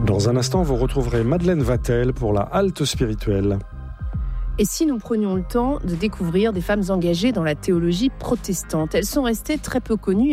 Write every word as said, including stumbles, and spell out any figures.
Dans un instant, vous retrouverez Madeleine Vatel pour la halte spirituelle. Et si nous prenions le temps de découvrir des femmes engagées dans la théologie protestante ? Elles sont restées très peu connues